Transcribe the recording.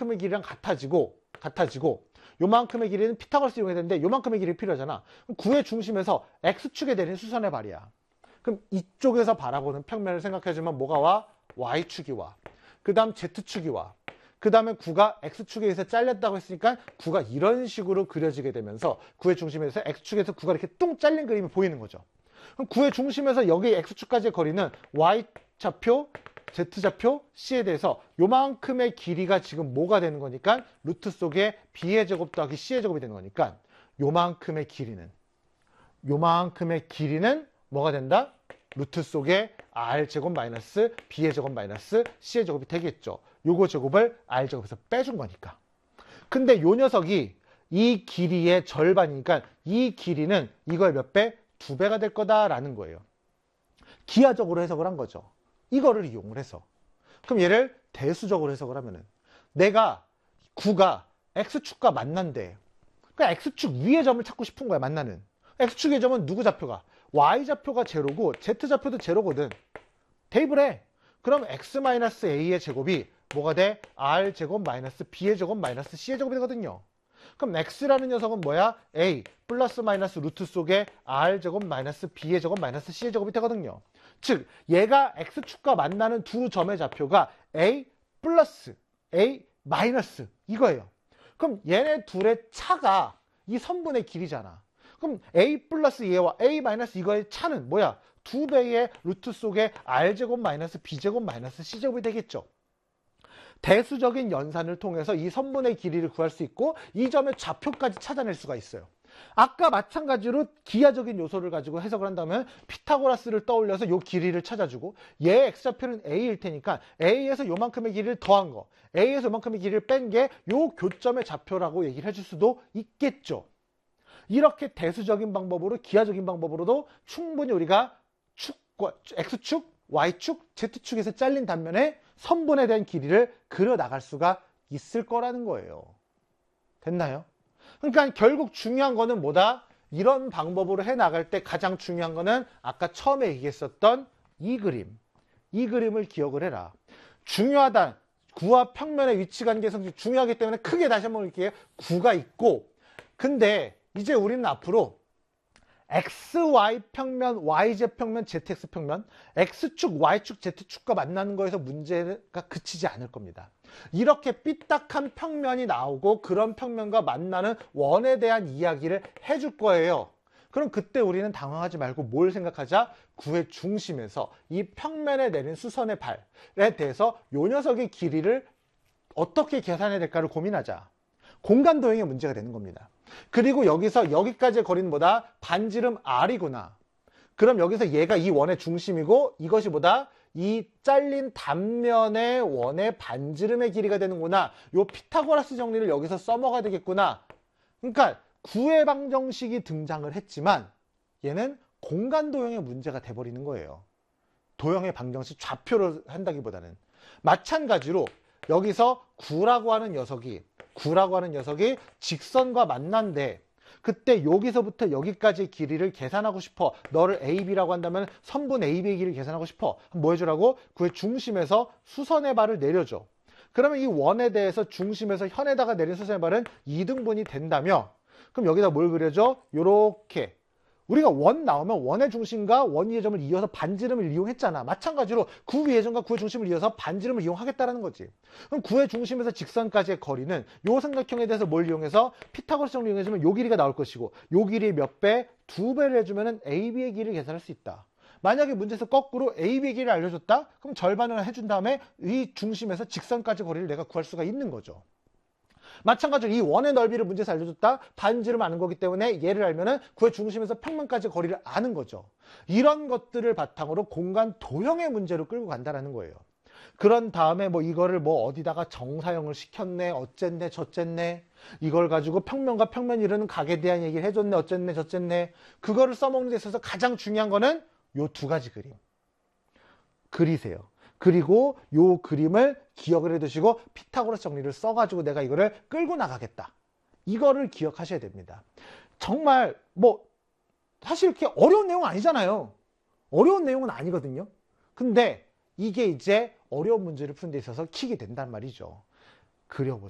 요만큼의 길이랑 같아지고 요만큼의 길이는 피타고라스 이용해야 되는데 요만큼의 길이 필요하잖아. 그럼 구의 중심에서 X축에 내린 수선의 발이야. 그럼 이쪽에서 바라보는 평면을 생각해주면 뭐가 와? Y축이 와. 그 다음 Z축이 와. 그 다음에 구가 X축에 의해서 잘렸다고 했으니까 구가 이런 식으로 그려지게 되면서 구의 중심에서 X축에서 구가 이렇게 뚱 잘린 그림이 보이는 거죠. 그럼 구의 중심에서 여기 X축까지의 거리는 Y좌표, Z좌표, C에 대해서 요만큼의 길이가 지금 뭐가 되는 거니까 루트 속에 B의 제곱 더하기 C의 제곱이 되는 거니까 요만큼의 길이는 뭐가 된다? 루트 속에 R제곱 마이너스 B의 제곱 마이너스 C의 제곱이 되겠죠. 요거 제곱을 R제곱에서 빼준 거니까. 근데 요 녀석이 이 길이의 절반이니까 이 길이는 이거의 몇 배? 2배가 될 거다라는 거예요. 기하적으로 해석을 한 거죠. 이거를 이용을 해서. 그럼 얘를 대수적으로 해석을 하면은 내가 구가 X축과 만난대. 그러니까 X축 위의 점을 찾고 싶은 거야, 만나는. X축의 점은 누구 좌표가? Y좌표가 제로고 Z좌표도 제로거든. 대입을 해. 그럼 X-A의 제곱이 뭐가 돼? R제곱 마이너스 B의 제곱 마이너스 C의 제곱이 되거든요. 그럼 X라는 녀석은 뭐야? A 플러스 마이너스 루트 속에 R제곱 마이너스 B의 제곱 마이너스 C의 제곱이 되거든요. 즉 얘가 X축과 만나는 두 점의 좌표가 A 플러스 A 마이너스 이거예요. 그럼 얘네 둘의 차가 이 선분의 길이잖아. 그럼 A 플러스 얘와 A 마이너스 이거의 차는 뭐야? 2배의 루트 속에 R제곱 마이너스 B제곱 마이너스 C제곱이 되겠죠. 대수적인 연산을 통해서 이 선분의 길이를 구할 수 있고 이 점의 좌표까지 찾아낼 수가 있어요. 아까 마찬가지로 기하적인 요소를 가지고 해석을 한다면 피타고라스를 떠올려서 이 길이를 찾아주고 얘의 X좌표는 A일 테니까 A에서 요만큼의 길이를 더한 거, A에서 요만큼의 길이를 뺀 게 요 교점의 좌표라고 얘기를 해줄 수도 있겠죠. 이렇게 대수적인 방법으로 기하적인 방법으로도 충분히 우리가 X축, Y축, Z축에서 잘린 단면에 선분에 대한 길이를 그려 나갈 수가 있을 거라는 거예요. 됐나요? 그러니까 결국 중요한 거는 뭐다? 이런 방법으로 해 나갈 때 가장 중요한 거는 아까 처음에 얘기했었던 이 그림을 기억을 해라. 중요하다. 구와 평면의 위치 관계성 중요하기 때문에 크게 다시 한번 읽게요. 구가 있고 근데 이제 우리는 앞으로 XY 평면, YZ 평면, ZX 평면, X축, Y축, Z축과 만나는 거에서 문제가 그치지 않을 겁니다. 이렇게 삐딱한 평면이 나오고 그런 평면과 만나는 원에 대한 이야기를 해줄 거예요. 그럼 그때 우리는 당황하지 말고 뭘 생각하자? 구의 중심에서 이 평면에 내린 수선의 발에 대해서 요 녀석의 길이를 어떻게 계산해야 될까를 고민하자. 공간 도형의 문제가 되는 겁니다. 그리고 여기서 여기까지의 거리는 뭐다? 반지름 R이구나. 그럼 여기서 얘가 이 원의 중심이고 이것이 뭐다? 이 잘린 단면의 원의 반지름의 길이가 되는구나. 요 피타고라스 정리를 여기서 써먹어야 되겠구나. 그러니까 구의 방정식이 등장을 했지만 얘는 공간 도형의 문제가 돼버리는 거예요. 도형의 방정식 좌표로 한다기보다는. 마찬가지로 여기서 구라고 하는 녀석이 직선과 만난데 그때 여기서부터 여기까지의 길이를 계산하고 싶어. 너를 AB라고 한다면 선분 AB의 길이를 계산하고 싶어. 뭐 해주라고? 구의 중심에서 수선의 발을 내려줘. 그러면 이 원에 대해서 중심에서 현에다가 내린 수선의 발은 2등분이 된다며 그럼 여기다 뭘 그려줘? 요렇게 우리가 원 나오면 원의 중심과 원 위의 점을 이어서 반지름을 이용했잖아. 마찬가지로 구 위의 점과 구의 중심을 이어서 반지름을 이용하겠다는 거지. 그럼 구의 중심에서 직선까지의 거리는 요 삼각형에 대해서 뭘 이용해서 피타고라스 정리를 이용해주면 요 길이가 나올 것이고 요 길이의 몇 배? 2배를 해주면 AB의 길이를 계산할 수 있다. 만약에 문제에서 거꾸로 AB의 길이를 알려줬다? 그럼 절반을 해준 다음에 이 중심에서 직선까지 거리를 내가 구할 수가 있는 거죠. 마찬가지로 이 원의 넓이를 문제에서 알려줬다? 반지름 아는 거기 때문에 얘를 알면은 구의 중심에서 평면까지 거리를 아는 거죠. 이런 것들을 바탕으로 공간 도형의 문제로 끌고 간다는 거예요. 그런 다음에 뭐 이거를 뭐 어디다가 정사형을 시켰네, 어쨌네, 저쨌네, 이걸 가지고 평면과 평면이 이루는 각에 대한 얘기를 해줬네, 어쨌네, 저쨌네. 그거를 써먹는 데 있어서 가장 중요한 거는 요 두 가지 그림. 그리세요. 그리고 요 그림을 기억을 해두시고 피타고라스 정리를 써가지고 내가 이거를 끌고 나가겠다. 이거를 기억하셔야 됩니다. 정말 뭐 사실 이렇게 어려운 내용은 아니잖아요. 어려운 내용은 아니거든요. 근데 이게 이제 어려운 문제를 푸는 데 있어서 킥이 된단 말이죠. 그려보세요.